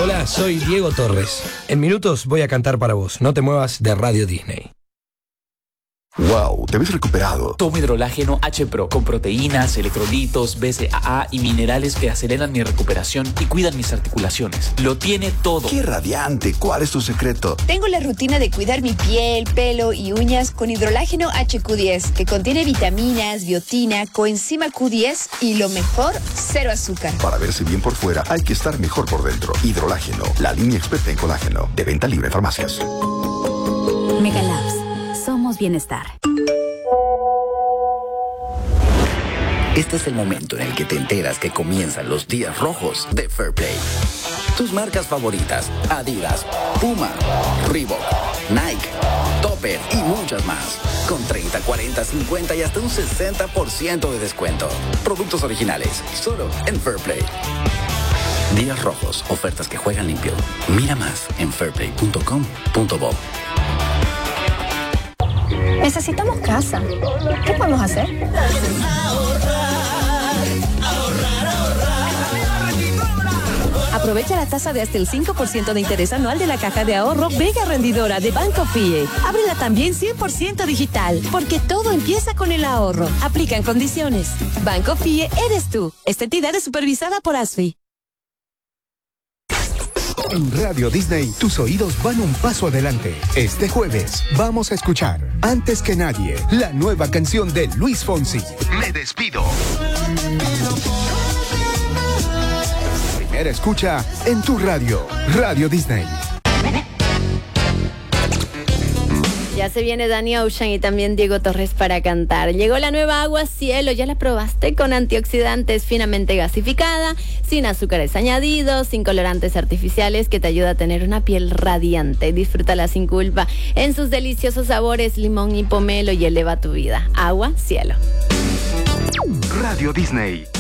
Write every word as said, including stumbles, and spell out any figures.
Hola, soy Diego Torres. En minutos voy a cantar para vos. No te muevas de Radio Disney. Wow, te ves recuperado. Tomo hidrolágeno H Pro con proteínas, electrolitos, B C A A y minerales que aceleran mi recuperación y cuidan mis articulaciones. Lo tiene todo. ¡Qué radiante! ¿Cuál es tu secreto? Tengo la rutina de cuidar mi piel, pelo y uñas con hidrolágeno H Q diez, que contiene vitaminas, biotina, coenzima Q diez y lo mejor, cero azúcar. Para verse bien por fuera, hay que estar mejor por dentro. Hidrolágeno, la línea experta en colágeno. De venta libre en farmacias. Megalabs. Somos bienestar. Este es el momento en el que te enteras que comienzan los días rojos de Fairplay. Tus marcas favoritas: Adidas, Puma, Reebok, Nike, Topper y muchas más. Con treinta, cuarenta, cincuenta y hasta un sesenta por ciento de descuento. Productos originales, solo en Fairplay. Días rojos, ofertas que juegan limpio. Mira más en fairplay punto com punto bo. Necesitamos casa. ¿Qué podemos hacer? Aprovecha la tasa de hasta el cinco por ciento de interés anual de la caja de ahorro Vega Rendidora de Banco Fie. Ábrela también cien por ciento digital, porque todo empieza con el ahorro. Aplican condiciones. Banco Fie eres tú. Esta entidad es supervisada por ASFI. En Radio Disney, tus oídos van un paso adelante. Este jueves vamos a escuchar, antes que nadie, la nueva canción de Luis Fonsi. Me despido. Primera escucha en tu radio, Radio Disney. Ya se viene Danny Ocean y también Diego Torres para cantar. Llegó la nueva agua Cielo, ¿ya la probaste? Con antioxidantes finamente gasificada, sin azúcares añadidos, sin colorantes artificiales, que te ayuda a tener una piel radiante. Disfrútala sin culpa en sus deliciosos sabores limón y pomelo y eleva tu vida. Agua Cielo. Radio Disney.